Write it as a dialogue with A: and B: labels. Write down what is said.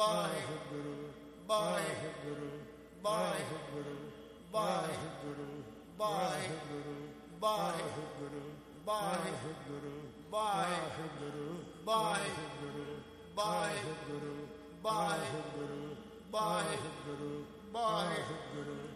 A: Waheguru Waheguru Waheguru Waheguru Waheguru Waheguru Waheguru Waheguru Waheguru Waheguru Waheguru Waheguru Waheguru Waheguru